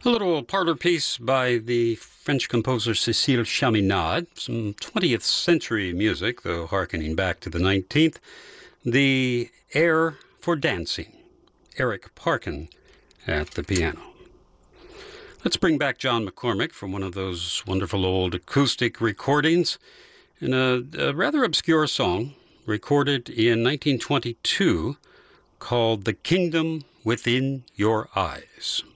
A little parlor piece by the French composer Cécile Chaminade, some 20th century music, though hearkening back to the 19th. The Air for Dancing, Eric Parkin at the piano. Let's bring back John McCormack from one of those wonderful old acoustic recordings in a rather obscure song recorded in 1922 called The Kingdom Within Your Eyes.